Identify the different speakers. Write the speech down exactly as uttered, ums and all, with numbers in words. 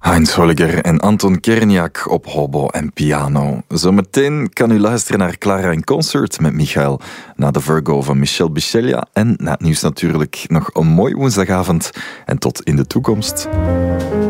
Speaker 1: Heinz Holliger en Anton Kerniak op hobo en piano. Zometeen kan u luisteren naar Clara in Concert met Michael, na de Virgo van Michel Biceglia en na het nieuws natuurlijk nog een mooi woensdagavond en tot in de toekomst.